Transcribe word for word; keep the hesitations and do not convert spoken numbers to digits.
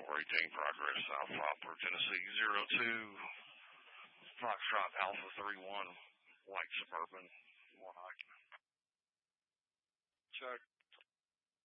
four eighteen progress, South Poplar, Tennessee, zero two, Foxtrot Alpha three one, white Suburban, one Ike. Check.